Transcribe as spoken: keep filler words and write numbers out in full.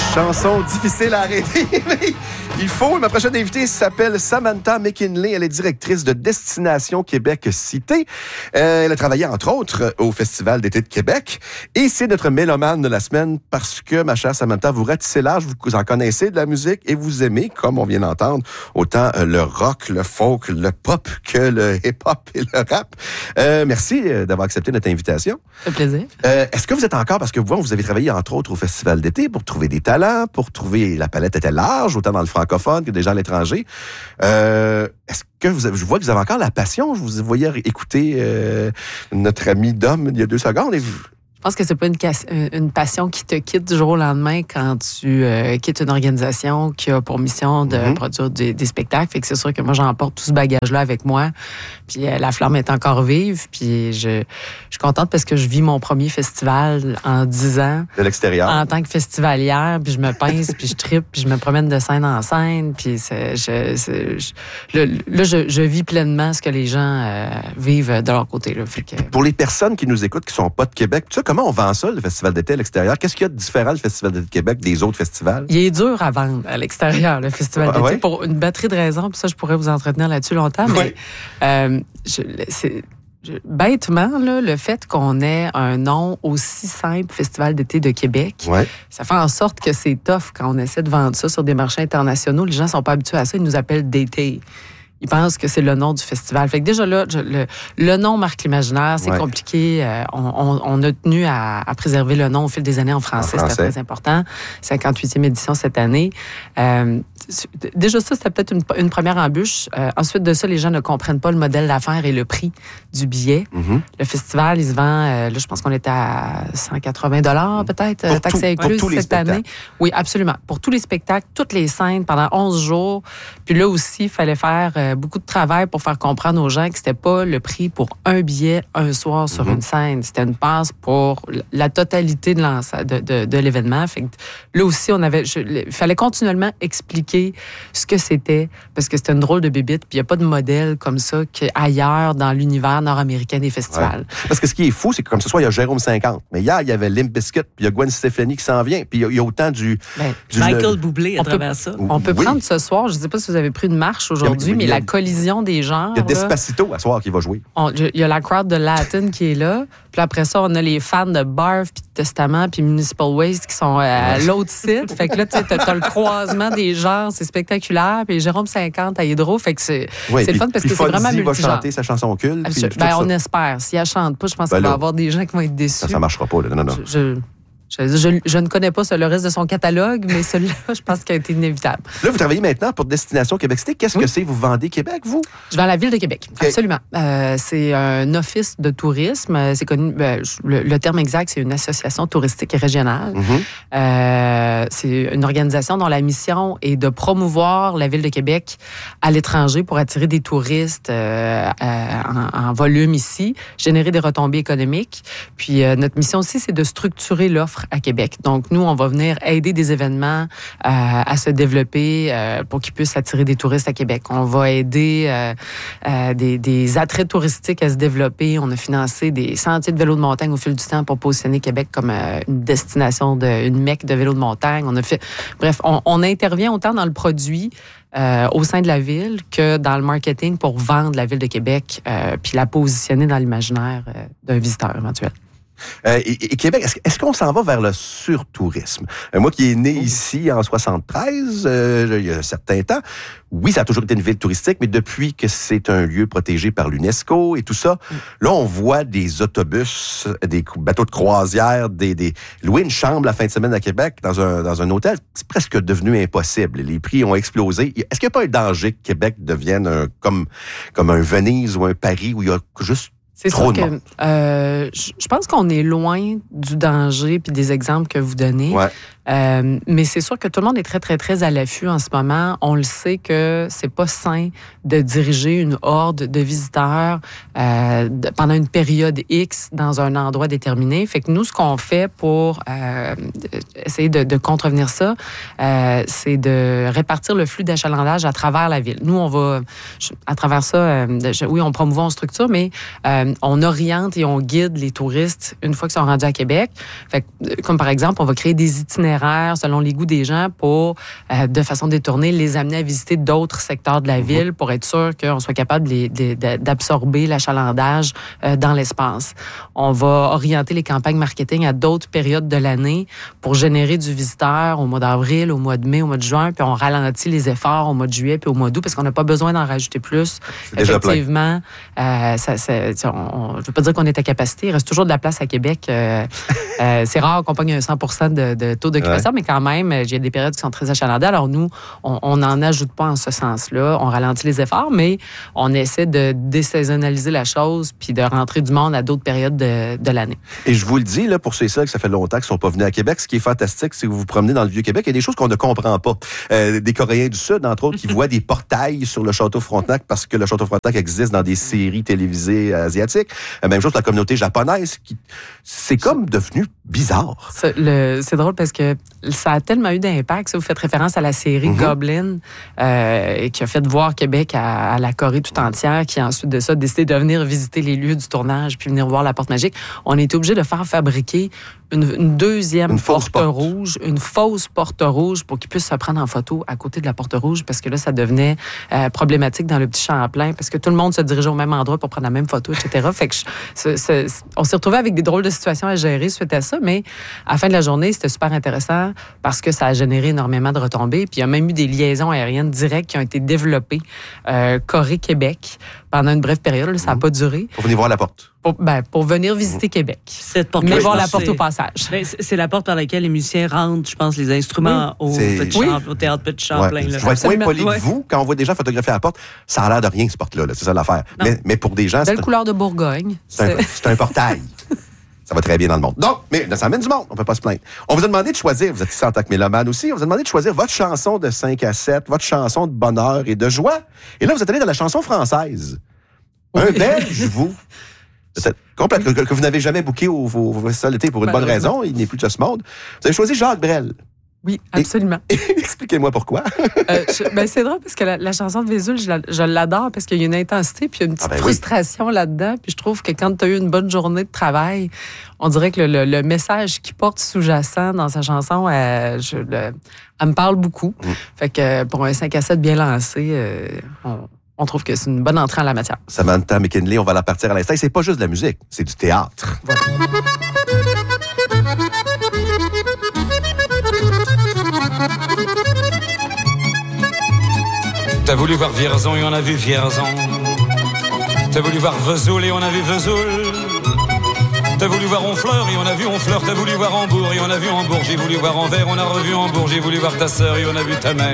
Chanson difficile à arrêter, mais il faut. Ma prochaine invitée s'appelle Samantha McKinley. Elle est directrice de Destination Québec Cité. Euh, elle a travaillé, entre autres, au Festival d'été de Québec. Et c'est notre mélomane de la semaine parce que, ma chère Samantha, vous ratissez l'âge, vous en connaissez de la musique et vous aimez, comme on vient d'entendre, autant le rock, le folk, le pop que le hip-hop et le rap. Euh, merci d'avoir accepté notre invitation. Ça fait plaisir. Euh, est-ce que vous êtes encore, parce que vous, vous avez travaillé, entre autres, au Festival d'été pour trouver des talents, pour trouver, la palette était large, autant dans le francophone que déjà à l'étranger. Euh, est-ce que vous avez, je vois que vous avez encore la passion? Je vous voyais écouter euh, notre ami Dom il y a deux secondes et vous... Je pense que c'est pas une, une passion qui te quitte du jour au lendemain quand tu euh, quittes une organisation qui a pour mission de mm-hmm. produire des, des spectacles. Fait que c'est sûr que moi, j'emporte tout ce bagage-là avec moi. Puis euh, la flamme est encore vive. Puis je, je suis contente parce que je vis mon premier festival en dix ans. De l'extérieur. En tant que festivalière. Puis je me pince, puis je trippe, puis je me promène de scène en scène. Puis c'est, je, c'est, je, le, là, je, je vis pleinement ce que les gens euh, vivent de leur côté. Là. Fait que... Pour les personnes qui nous écoutent, qui sont pas de Québec, tu sais, comment on vend ça, le Festival d'été à l'extérieur? Qu'est-ce qu'il y a de différent, le Festival d'été de Québec, des autres festivals? Il est dur à vendre à l'extérieur, le Festival ah, d'été, ouais? Pour une batterie de raisons. Puis ça, je pourrais vous entretenir là-dessus longtemps. Mais ouais. euh, je, c'est, je, bêtement, là, le fait qu'on ait un nom aussi simple, Festival d'été de Québec, ouais. ça fait en sorte que c'est tough quand on essaie de vendre ça sur des marchés internationaux. Les gens sont pas habitués à ça. Ils nous appellent d'été. Ils pensent que c'est le nom du festival. Fait que déjà là, je, le, le nom marque l'imaginaire, c'est ouais. compliqué. Euh, on, on, on a tenu à, à préserver le nom au fil des années en français. En français. C'était très important. cinquante-huitième édition cette année. Euh, déjà ça, c'était peut-être une, une première embûche. Euh, ensuite de ça, les gens ne comprennent pas le modèle d'affaires et le prix du billet. Mm-hmm. Le festival, il se vend, euh, là, je pense qu'on était à cent quatre-vingts dollars peut-être, pour taxes incluses cette année. Oui, absolument. Pour tous les spectacles, toutes les scènes, pendant onze jours. Puis là aussi, il fallait faire... Euh, beaucoup de travail pour faire comprendre aux gens que c'était pas le prix pour un billet un soir sur mm-hmm. une scène. C'était une passe pour la totalité de, de, de, de l'événement. Fait que là aussi, on avait, il fallait continuellement expliquer ce que c'était parce que c'était une drôle de bébite. Puis il n'y a pas de modèle comme ça qu'ailleurs dans l'univers nord-américain des festivals. Ouais. Parce que ce qui est fou, c'est que comme ce soir, il y a Jérôme cinquante. Mais hier, il y avait Limp Bizkit, puis il y a Gwen Stefani qui s'en vient. Puis il y, y a autant du... Ben, du Michael le... Bublé à on travers peut, ça. On peut oui. prendre ce soir, je ne sais pas si vous avez pris une marche aujourd'hui, mais la collision des genres. Il y a Despacito à soir qui va jouer. Il y a la crowd de Latin qui est là. Puis après ça, on a les fans de Barf, puis de Testament, puis Municipal Waste qui sont à l'autre site. Fait que là, tu sais, t'as le croisement des genres, c'est spectaculaire. Puis Jérôme cinquante à Hydro, fait que c'est, oui, c'est le fun parce que c'est vraiment multigenre. Va chanter sa chanson culte. Ben, on espère. Si elle chante pas, je pense ben qu'il va y avoir des gens qui vont être déçus. Ça, ça marchera pas. Là. Non, non. Je, je... Je, je, je ne connais pas ça, le reste de son catalogue, mais celui-là, je pense qu'il a été inévitable. Là, vous travaillez maintenant pour Destination Québec Cité. Qu'est-ce oui. que c'est? Vous vendez Québec, vous? Je vends la ville de Québec, okay. Absolument. Euh, c'est un office de tourisme. C'est connu, ben, le, le terme exact, c'est une association touristique régionale. Mm-hmm. Euh, c'est une organisation dont la mission est de promouvoir la ville de Québec à l'étranger pour attirer des touristes euh, euh, en, en volume ici, générer des retombées économiques. Puis euh, notre mission aussi, c'est de structurer l'offre à Québec. Donc, nous, on va venir aider des événements euh, à se développer euh, pour qu'ils puissent attirer des touristes à Québec. On va aider euh, euh, des, des attraits touristiques à se développer. On a financé des sentiers de vélo de montagne au fil du temps pour positionner Québec comme euh, une destination, de, une mecque de vélo de montagne. On a fait... Bref, on, on intervient autant dans le produit Euh, au sein de la ville que dans le marketing pour vendre la ville de Québec euh, puis la positionner dans l'imaginaire euh, d'un visiteur éventuel. Euh, et, et Québec, est-ce, est-ce qu'on s'en va vers le surtourisme? Euh, moi qui est né ici en soixante-treize, euh, il y a un certain temps, oui, ça a toujours été une ville touristique, mais depuis que c'est un lieu protégé par l'UNESCO et tout ça, mm. là, on voit des autobus, des bateaux de croisière, des, des louer une chambre la fin de semaine à Québec dans un, dans un hôtel, c'est presque devenu impossible. Les prix ont explosé. Est-ce qu'il n'y a pas un danger que Québec devienne un, comme, comme un Venise ou un Paris où il y a juste C'est Trop sûr que euh, je pense qu'on est loin du danger puis des exemples que vous donnez. Ouais. Euh, mais c'est sûr que tout le monde est très, très, très à l'affût en ce moment. On le sait que c'est pas sain de diriger une horde de visiteurs euh, de, pendant une période X dans un endroit déterminé. Fait que nous, ce qu'on fait pour euh, essayer de, de contrevenir ça, euh, c'est de répartir le flux d'achalandage à travers la ville. Nous, on va, à travers ça, euh, je, oui, on promouvoit en structure, mais euh, on oriente et on guide les touristes une fois qu'ils sont rendus à Québec. Fait que, comme par exemple, on va créer des itinéraires itinéraires, selon les goûts des gens, pour, euh, de façon détournée, les amener à visiter d'autres secteurs de la ville pour être sûr qu'on soit capable de les, de, de, d'absorber l'achalandage euh, dans l'espace. On va orienter les campagnes marketing à d'autres périodes de l'année pour générer du visiteur au mois d'avril, au mois de mai, au mois de juin, puis on ralentit les efforts au mois de juillet puis au mois d'août parce qu'on n'a pas besoin d'en rajouter plus. C'est Effectivement, euh, ça, ça, ça, on, je ne veux pas dire qu'on est à capacité. Il reste toujours de la place à Québec. Euh, euh, c'est rare qu'on pogne un cent pour cent de, de taux d'occupation, ouais. mais quand même, il y a des périodes qui sont très achalandées. Alors nous, on n'en ajoute pas en ce sens-là. On ralentit les efforts, mais on essaie de désaisonnaliser la chose puis de rentrer du monde à d'autres périodes de, de l'année. Et je vous le dis, là, pour ceux et ceux que ça fait longtemps qu'ils ne sont pas venus à Québec, ce qui est fantastique, c'est que vous vous promenez dans le Vieux-Québec, il y a des choses qu'on ne comprend pas. Euh, des Coréens du Sud, entre autres, qui voient des portails sur le Château Frontenac parce que le Château Frontenac existe dans des séries télévisées asiatiques. Euh, même chose pour la communauté japonaise. Qui... C'est comme devenu bizarre. C'est, le, c'est drôle parce que ça a tellement eu d'impact. Ça, vous faites référence à la série mm-hmm. Goblin, euh, qui a fait voir Québec à, à la Corée tout entière, qui ensuite de ça a décidé de venir visiter les lieux du tournage puis venir voir la Porte Magique. On a été obligé de faire fabriquer une, une deuxième une porte, porte rouge, une fausse porte rouge pour qu'ils puissent se prendre en photo à côté de la porte rouge parce que là, ça devenait euh, problématique dans le petit Champlain parce que tout le monde se dirigeait au même endroit pour prendre la même photo, et cetera. Fait que je, c'est, c'est, on s'est retrouvés avec des drôles de situations à gérer suite à ça, mais à la fin de la journée, c'était super intéressant parce que ça a généré énormément de retombées. Puis il y a même eu des liaisons aériennes directes qui ont été développées euh, Corée-Québec pendant une brève période. Là, ça n'a pas duré. Pour venir voir la porte. Pour, ben, pour venir visiter mmh. Québec. Cette porte mais oui, voir la porte c'est, au passage. Ben, c'est, c'est la porte par laquelle les musiciens rentrent, je pense, les instruments oui. au, petit oui. champ, au théâtre Petit Champlain. Ouais. Je vais être moins poli que vous. Quand on voit des gens photographier à la porte, ça a l'air de rien, cette porte-là. Là. C'est ça l'affaire. Mais, mais pour des gens... Belle c'est couleur de Bourgogne. C'est, c'est... Un, c'est un portail. Ça va très bien dans le monde. Donc, mais ça amène du monde, on ne peut pas se plaindre. On vous a demandé de choisir, vous êtes ici en tant que mélomane aussi, on vous a demandé de choisir votre chanson de cinq à sept, votre chanson de bonheur et de joie. Et là, vous êtes allé dans la chanson française. Oui. Un Belge, vous. Peut-être complète, que, que vous n'avez jamais booké au, au, au festival d'été pour une ben, bonne raison, il n'est plus de ce monde. Vous avez choisi Jacques Brel. Oui, absolument. Et, et, expliquez-moi pourquoi. euh, je, ben c'est drôle parce que la, la chanson de Vézul, je, la, je l'adore parce qu'il y a une intensité puis une petite ah ben frustration oui. là-dedans. Puis je trouve que quand tu as eu une bonne journée de travail, on dirait que le, le, le message qu'il porte sous-jacent dans sa chanson, euh, je, le, elle me parle beaucoup. Mm. Fait que pour un cinq à sept bien lancé, euh, on, on trouve que c'est une bonne entrée en la matière. Samantha McKinley, on va la partir à l'instant. Et c'est pas juste de la musique, c'est du théâtre. Voilà. T'as voulu voir Vierzon et on a vu Vierzon. T'as voulu voir Vesoul et on a vu Vesoul. T'as voulu voir Honfleur et on a vu Honfleur. T'as voulu voir Hambourg et on a vu Hambourg. J'ai voulu voir Anvers, on a revu Hambourg. J'ai voulu voir ta sœur et on a vu ta mère.